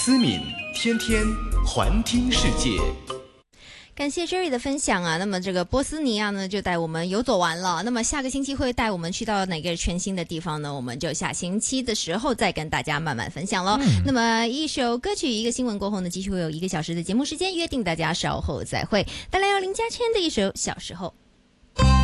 思敏天天环听世界。 感谢 Jerry 的分享啊，那么这个波斯尼亚呢就带我们游走完了，那么下个星期会带我们去到哪个全新的地方呢？我们就下星期的时候再跟大家慢慢分享咯。那么一首歌曲一个新闻过后呢，继续会有1个小时的节目时间，约定大家稍后再会。带来由林嘉谦的一首《小时候》。